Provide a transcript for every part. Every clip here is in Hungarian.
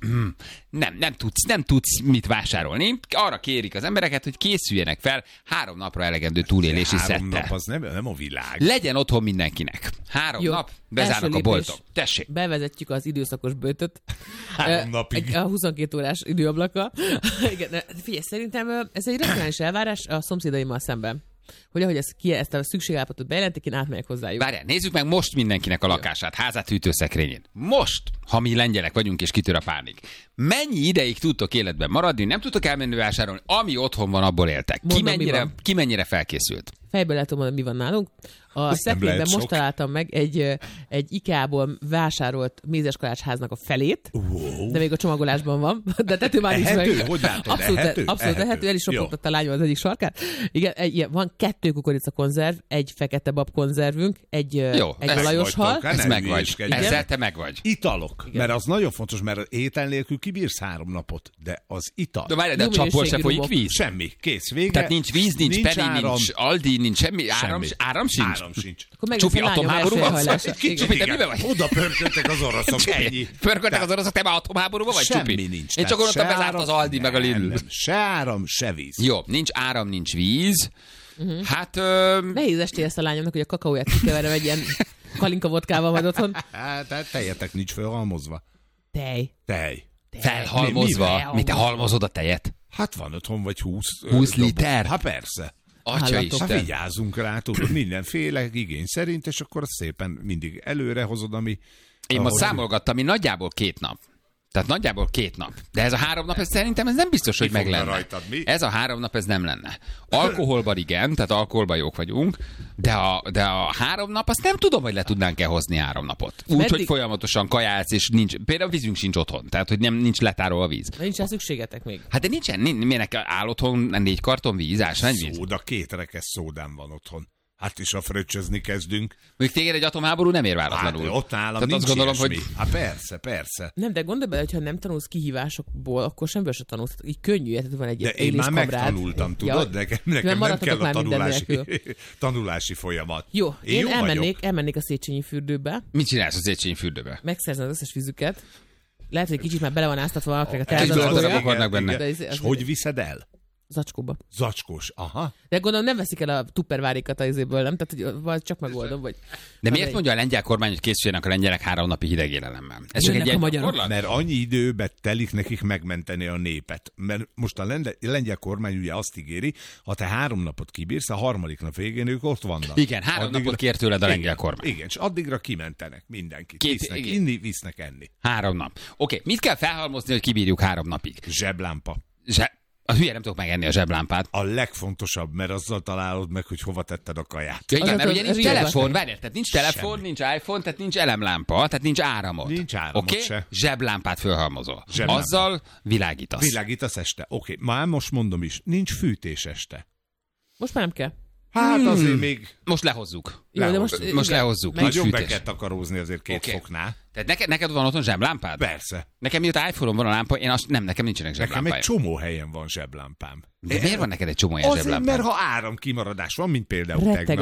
nem tudsz mit vásárolni. Arra kérik az embereket, hogy készüljenek fel 3 napra elegendő túlélési szettel. 3 nap az nem a világ. Legyen otthon mindenkinek. 3 nap, bezárnak a boltok. Tessék. Bevezetjük az időszakos bőtöt. 3 napig. A 22 órás időablaka. Igen, figyelj, szerintem ez egy racionális elvárás a szomszédaimmal szemben. Hogy ahogy ezt a szükségállapotot bejelentik, én átmegyek hozzájuk. Várjál, nézzük meg most mindenkinek a lakását, házát, hűtőszekrényét. Most, ha mi lengyelek vagyunk és kitör a pánik. Mennyi ideig tudtok életben maradni, nem tudtok elmenni vásárolni, ami otthon van, abból éltek. Ki mennyire felkészült? Fejből lehet mondani, mi van nálunk. A szekrényben most találtam meg egy IKEA-ból vásárolt mézeskalácsháznak a felét, de még a csomagolásban van, de tető már nincs meg. Hogy látod? Abszolút ehető, el is ropogtatta a lányom az egyik sarkát. Igen, van 2 kukoricakonzerv, egy fekete bab konzervünk, egy olajos hal. Ez megvagy. Ezzel te megvagy. Italok, igen. Mert az nagyon fontos, mert étel nélkül kibírsz 3 napot, de az ital. De várj, de a csapból se folyik víz. Semmi, kész, vége. Tehát nincs víz, nincs Penny, nincs Aldi, nincs semmi, áram sincs. Csupi atomháború van? Csupi, te miben vagy? Oda pörköltek az oroszok, ennyi. Pörköltek az oroszok, te már atomháborúban vagy, Csupi? Semmi nincs. Én csak gondoltam, bezárt az Aldi meg a Lidl. Se áram, se víz. Jó, nincs áram, nincs víz. Hát... Nehéz esté ezt a lányomnak, hogy a kakaóját kikeverem egy ilyen kalinka vodkával majd otthon. Tehát tejetek nincs felhalmozva. Tej. Felhalmozva? Mi te halmozod a tejet? Hát van otthon vagy 20 liter? Hát persze. Atyaisten. Hát vigyázzunk rá, tudod, mindenféle igény szerint, és akkor azt szépen mindig előre hozod, ami... Én most számolgattam, ami nagyjából 2 nap. Tehát nagyjából 2 nap. De ez a 3 nap, ez szerintem ez nem biztos, hogy meg lenne. Rajtad, mi? Ez a 3 nap, ez nem lenne. Alkoholban igen, tehát alkoholban jók vagyunk, de a 3 nap, azt nem tudom, hogy le tudnánk-e hozni 3 napot. Úgy, hogy folyamatosan kajálsz, és nincs, például vízünk sincs otthon, tehát hogy nincs letárolva a víz. Nincs szükségetek még. Hát de nincsen, miért áll otthon 4 karton víz, ásványvíz? Szóda, 2 rekesz szódám van otthon. Hát is a fröccsözni kezdünk. Még téged egy atomháború nem ér váratlanul. Hát, ott nálam nincs gondolom, hogy... Hát persze. Nem, de gondolj bele, hogyha nem tanulsz kihívásokból, akkor semmiből se tanulsz. Így könnyű, tehát van egy de én már megtanultam, tudod? Nekem nem kell a tanulási folyamat. Jó, én elmennék a Széchenyi fürdőbe. Mit csinálsz a Széchenyi fürdőbe? Megszerzem az összes vízüket. Lehet, hogy kicsit már bele van áztatva valakinek a teázatolja. És hogy viszed el? Zacskóba. Zacskós, aha. De gondolom nem veszik el a tuppervárékat az izéből, nem? Tehát, hogy csak megoldom, vagy... De miért mondja a lengyel kormány, hogy készüljenek a lengyelek 3 napi hideg élelemmel? Ez csak egy ilyen gyakorlat? Mert annyi időbe telik nekik megmenteni a népet. Mert most a lengyel kormány ugye azt ígéri, ha te 3 napot kibírsz, a 3. nap végén ők ott vannak. Igen, 3 napot kér tőled a lengyel kormány. Igen, és addigra kimentenek mindenkit. Visznek inni, visznek enni. 3 nap. Oké, mit kell felhalmozni, hogy kibírjuk 3 napig? Zseblámpa. A hülye nem tudok megenni a zseblámpát. A legfontosabb, mert azzal találod meg, hogy hova tetted a kaját. Ja, igen, mert ugye nincs telefon, várjál, tehát nincs telefon, nincs iPhone, tehát nincs elemlámpa, tehát nincs áramot. Nincs áramot se. Zseblámpát fölhalmozol. Azzal világítasz. Világítasz este. Oké, már most mondom is, nincs fűtés este. Most már nem kell. Hát azért még... Most lehozzuk. Jó, de most lehozzuk. Nagyon be kell takarózni azért 2 foknál. Tehát neked van otthon zseblámpád? Persze. Nekem mióta iPhone-on van a lámpa, nekem nincsenek zseblámpáim. Nekem egy csomó helyen van zseblámpám. De miért van neked egy csomó ilyen zseblámpám? Azért, mert ha áramkimaradás van, mint például tegnap volt. Retteg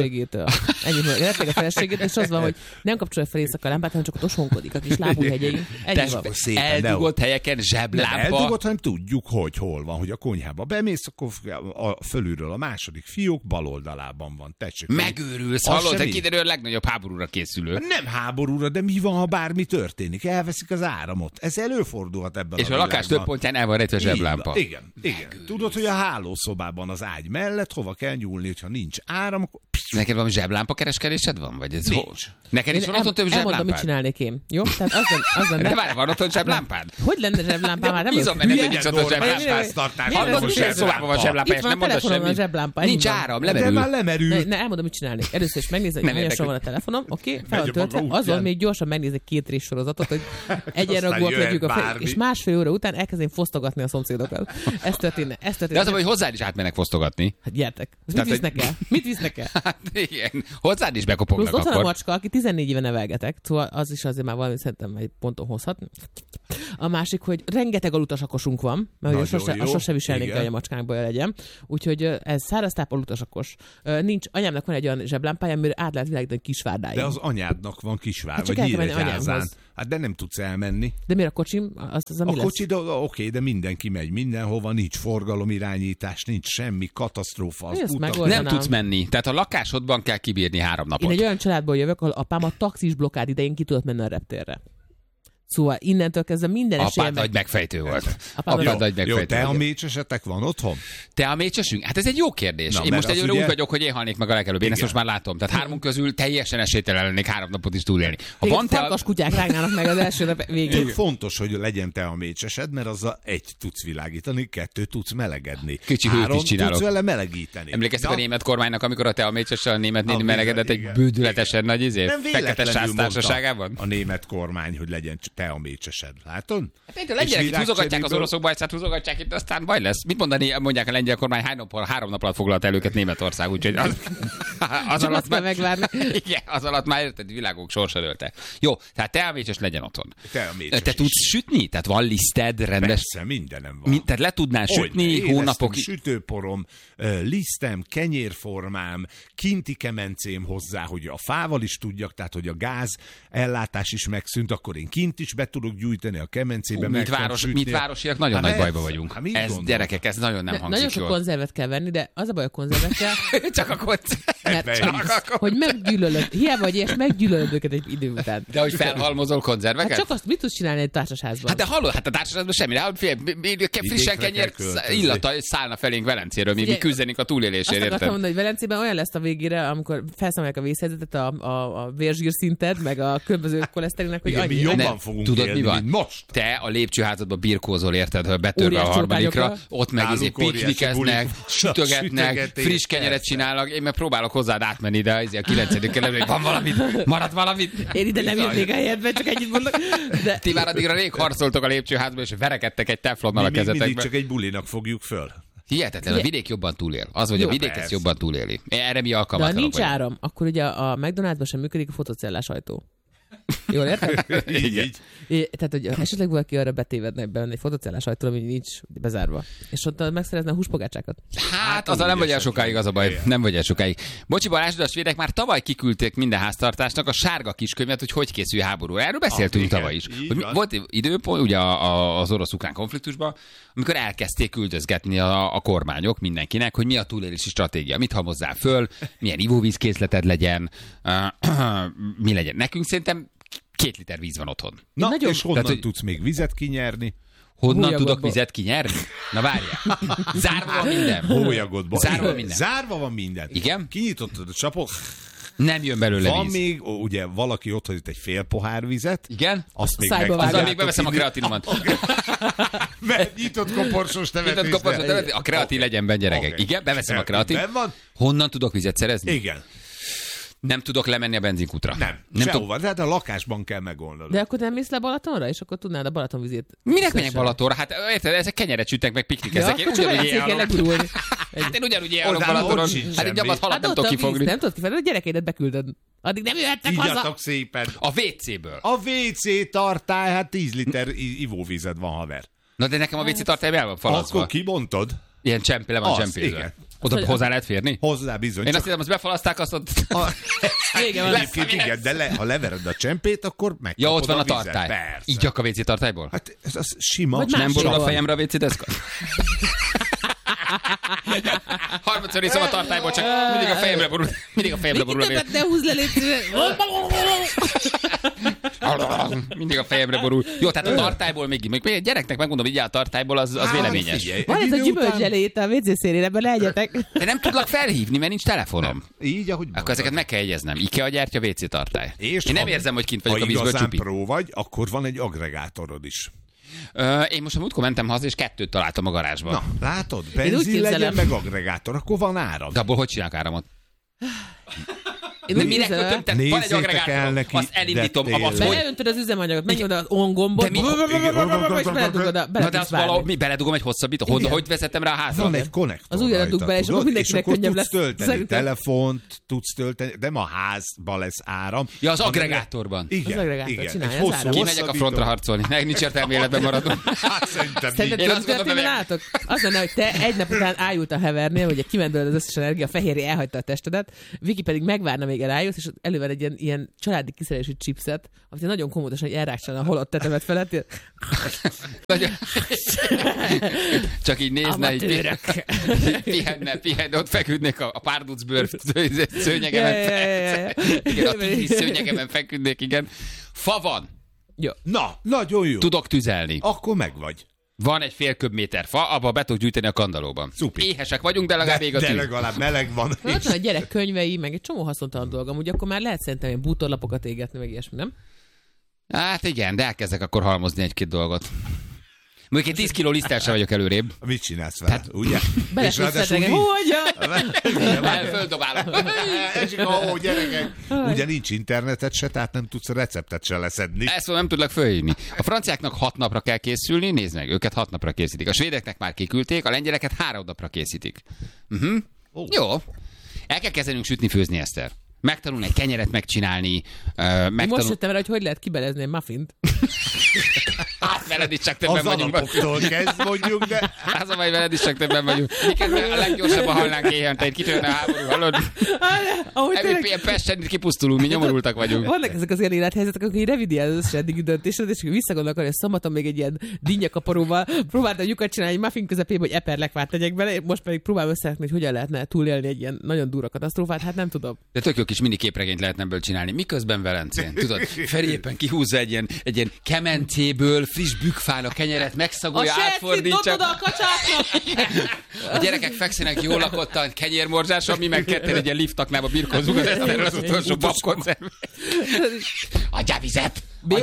a feleségétől, és az van, hogy nem kapcsolja fel éjszaka a lámpát, hanem csak ott osonkodik a kis lábúhegyein. Eldugott helyeken zseblámpa. Nem eldugott, hanem tudjuk, hogy hol van, hogy a konyhába bemész, akkor fölülről a második fiók bal oldalában van. Tessék. Megőrülsz, hallod? Te kiderül, a legnagyobb háborúra készülő. Nem háborúra, de mi van, ha bármi történik? Elveszik az áramot. Ez előfordulhat ebben és a lakás több pontján el van rejtve a zseblámpa. Igen. Tudod, hogy a hálószobában az ágy mellett hova kell nyúlni, hogyha nincs áram, akkor... Neked valami zseblámpa kereskedésed van? Vagy ez nincs. Neked is van otthon több zseblámpád? Elmondom, mit csinálnék én. Jó? Tehát az lenne... De várj, van otthon zseblámpád? Hogy lenne zseblámpám? Hát nem bízom benne, hogy nincs otthon zseblámpád. Hallod, milyen szobában van zseblámpa, és nem mondasz semmit. Nincs áram, lemerül. De már lemerül. Ne, elmondom, mit csinálnék. Először is megnézem, hogy milyen sor van a telefonom. Oké, fel van töltve. Azon még gyorsan megnézek 2 rész sorozatot, hogy egyenragúak legyünk a és másfél óra után elkezdém fosztogatni a szomszédokat. Ez történne. De az, hogy hozzád is átmennek fosztogatni. Hát gyertek. Mit visznek el? Hát igen. Hozzád is bekopognak akkor. Ott van a macska, aki 14 éve nevelgetek, szóval az is azért már valami szerintem egy ponton hozhat. A másik, hogy rengeteg alutasakosunk van, mert sose viselnénk, hogy a macskánkból legyen. Úgyhogy ez száraztáp alutasakos. Nincs, anyámnak van egy olyan zseblámpa, olyan pálya, amire át lehet világítani Kisvárdáig. De az anyádnak van Kisvár, Hát vagy csak el kell menni Nyíregyházán. Hát de nem tudsz elmenni. De miért a kocsim? A kocsi, oké, de mindenki megy mindenhova, nincs forgalomirányítás, nincs semmi, katasztrófa. Nem tudsz menni. Tehát a lakásodban kell kibírni 3 napot. Én egy olyan családból jövök, ahol apám a taxis blokkád idején ki tudott menni a reptérre. Szóval innentől kezdve minden esélyem... Apád nagy megfejtő volt. Jó, te a mécsesetek van otthon? Te a mécsesünk? Hát ez egy jó kérdés. Én most egyőre úgy vagyok, hogy én halnék meg a legelőbb. Én ezt most már látom. Tehát 3 közül teljesen esélytelen lennék 3 napot is túlélni. Ha van farkas kutyák rágnának meg az első nap végén. Fontos, hogy legyen te a mécsesed, mert azzal 1 tudsz világítani, 2 tudsz melegedni. Kicsi hőt is 3 csinálok. tudsz vele melegíteni. Emlékeztek a német kormánynak, amikor a te a mécsessel a német néni melegedett egy bődületesen nagy fekete sász társaságában? A német kormány, hogy legyen te a mécsesed. Látod? Hát a lengyelek itt húzogatják az oroszok bajszát, húzogatják itt, aztán baj lesz. Mit mondják a lengyel kormány, 3 nap alatt foglalt el őket Németország, úgyhogy az alatt már megvárni. Igen, az alatt már érted, világok sorsa dőlte. Jó, tehát te a mécses legyen otthon. Te tudsz sütni? Tehát van liszted, rendes? Persze, mindenem van. Tehát le tudnál sütni hónapokig? Sütőporom, lisztem, kenyérformám, kinti kemencém hozzá, hogy a fával is tudjak, tehát hogy a gáz ellátás is megszűnt, akkor én kint is be tudok gyújtani a kemencébe. Mit városiak nagyon nagy bajba vagyunk. Ez, gyerekek, ez nagyon nem hangzik nagyon sok konzervet kell venni, de az a baj a konzervekkel... Csak a konzervet. Hogy meggyűlölöd, hiába vagy és meggyűlölöd őket egy idő után. De hogy felhalmozol konzerveket? Hát csak azt mit tudsz csinálni egy társasházban? Hát de hallod, hát a társasházban semmi. De frissen kenyért illata szállna felénk Velencéről, mi küzdenénk a túlélésért. Azt akartam mondani, hogy Velencében olyan lesz a végére, amikor felszámolják a vészhelyzetet, a vérzsírszinted, meg a különböző koleszterinnek, hogy annyi. Mi jobban fogunk tudod, élni, mi van? Most. Te a lépcsőházadba birkózol, érted, ha betörve a harmadikra, ott meg piknikeznek, sütögetnek, friss kenyeret csinálnak, én meg próbálok hozzád átmenni, de a 9. kerületben van valamit, maradt valamit. Én ide nem jönnék a helyedbe, csak ennyit mondok. De... Ti már addigra rég harcoltok a lépcsőházba, és verekedtek egy teflonnal a kezetekbe. Mindig csak egy bulinak fogjuk föl. Hihetetlen, a vidék jobban túlél. Az, hogy a vidék ezt jobban túléli. Erre mi alkalmatlanok vagyunk. De ha nincs áram, akkor ugye a McDonald'sban sem működik a fotocellás ajtó. Jól érted? Így. Tehát, hogy esetleg valaki arra betévedne benne egy fotocellás ajtó, ami nincs bezárva. És ott megszerezne a húspogácsákat. Hát azzal nem vagy el sokáig, az a baj. Nem vagy el sokáig. Bocsi Balázs, a svédek már tavaly kiküldték minden háztartásnak a sárga kiskönyvet, hogy készül háború. Erről beszéltünk tavaly is. Hogy volt időpont ugye az orosz-ukrán konfliktusban, amikor elkezdték küldözgetni a kormányok mindenkinek, hogy mi a túlélési stratégia, mit halmozzál föl, milyen ivóvízkészleted legyen, mi legyen. Nekünk szerintem 2 liter víz van otthon. Na, és honnan tudsz még vizet kinyerni? Honnan tudok vizet kinyerni? Na várjál. Zárva van minden. Hólyagodban. Zárva van minden. Igen? Kinyitottad a csapot. Nem jön belőle van víz. Még, ugye valaki ott hagyott egy fél pohár vizet. Igen? Azt még azzal még beveszem a kreatinomat. Mert nyitott koporsós tevetés. A kreatin legyen benne, gyerekek. Igen, beveszem a kreatin. Honnan tudok vizet szerezni? Igen. Nem tudok lemenni a benzinkútra. Nem sehova, tehát a lakásban kell megoldani. De akkor nem mész le Balatonra, és akkor tudnád a Balatonvizét. Minek menjek Balatonra? Hát érted, ezek kenyeret sütnek, meg piknikeznek. Én ugyanúgy élok Balatonon. Hát egy gyabat halat nem tudok kifogni. Nem tudod kifogni, a gyerekeidet beküldöd. Addig nem jöhettek haza. Ígyatok szépen. A WC-ből. A WC tartály, hát 10 liter ivóvízed van, haver. Na de nekem a WC tartály el van falazva. Akkor kibontod? Ilyen csempi, le van csempézve. Oda hozzá lehet férni? Hozzá bizony. Én azt hiszem, azt befalaszták, azt ott... Igen, de ha levered a csempét, akkor megkapod ja, ott van a vizet. tartály. Persze. Így a WC tartályból? Hát ez sima. Nem borul a fejemre a WC deszka? Harmadszor iszom a tartályból, csak mindig a fejemre borul. Mindig a fejemre borul a WC. Ne húzz le, mindig a fejemre borul. Jó, tehát a tartályból még gyereknek megmondom, hogy a tartályból az véleményes. Van ez a gyümölcselét a WC szélén, ebben legyetek. De nem tudlak felhívni, mert nincs telefonom. Így, ahogy akkor ezeket meg kell jegyeznem. IKEA gyártya, WC tartály. És én nem érzem, hogy kint vagyok a vízből csupi. Ha pro vagy, akkor van egy agregátorod is. Én most a múltkor mentem haza, és 2 találtam a garázsban. Na, látod? Benzin legyen, meg agregátor, akkor van áram. De abból hogy csinálok áramot? De minek kötöm? Van egy agregátor, azt elindítom. Beöntöd az üzemanyagot, menj oda az on-gombot, és beledugod a beledugom egy hosszabbítót. Hogy vezetem rá a házra? Van egy konnektor. Az ujjadat dug be, és akkor mindenkinek könnyebb lesz. Tölteni telefont, tudsz tölteni, de a házban lesz áram. Ja, az agregátorban. Az agregátor csinálja az áram. Kimegyek a frontra harcolni. Nincs értelme életben maradom. Szerintem látok? Az lenne, hogy te egy nap után ájult a hevernél, hogy kimendőled az összes energia, a fehérje elhagyta a testedet, Viki pedig megvárna még még rájössz, és elővel egy ilyen családi kiszerelési chipset, amit nagyon komótosan elrákcsálna a halott tetemet felett. Csak így nézne, így pihenne, ott feküdnék a párducbőr szőnyegemen. Igen, a tigris szőnyegemen feküdnék, igen. Fa van. Ja. Na, nagyon jó. Tudok tüzelni. Akkor megvagy. Van egy fél köbméter fa, abba be tudok gyűjteni a kandallóban. Szupi. Éhesek vagyunk, de legalább ég a tűz. De legalább meleg van. Ott van a gyerek könyvei, meg egy csomó haszontalan dolgom, ugye akkor már lehet szerintem ilyen bútorlapokat égetni, meg ilyesmi, nem? Hát igen, de elkezdek akkor halmozni egy-két dolgot. Mondjuk egy 10 kiló liszttel vagyok előrébb. Mit csinálsz vele, ugye? És ráadásul földobálom. Gyerekek. Ugye nincs internetet se, tehát nem tudsz receptet se leszedni. Ezt nem tudlak fölhívni. A franciáknak 6 napra kell készülni, nézd meg, őket 6 napra készítik. A svédeknek már kiküldték, a lengyeleket 3 napra készítik. Jó. El kell kezdenünk sütni, főzni, Eszter. Megtanulni egy kenyeret megcsinálni. Most jöttem rá, hogy lehet kibelezni egy muffint. Hát veled is csak többen vagyunk. Az alapoktól kezd mondjuk, de... Az a baj, veled is csak többen vagyunk. Miközben a leggyorsabban halnánk éjjel, kitörne a háború, hallod? Ilyen Pesten kipusztulunk, mi nyomorultak vagyunk. Vannak ezek az ilyen élethelyzetek, akkor így revidiálod az eddigi döntésed, és visszagondolok, hogy szombaton még egy ilyen dinnyakaparóval próbáltam lyukat csinálni, egy muffin közepébe, hogy eperlekvát tegyek bele, most pedig próbálom összerakni, hogy hogyan lehetne túlélni egy ilyen nagyon durva katasztrófát, hát nem tudom. De tök jó kis mini képregényt lehetne ebből csinálni. Miközben Velencén, tudod, Feri éppen kihúzza egy ilyen kemencéből friss bükkfán a kenyeret, megszagolja, átfordítja. A gyerekek fekszenek jól lakottan, kenyérmorzsáson, mi meg ketten egy ilyen liftaknába birkózunk az utolsó babkoncerv. Adjál vizet!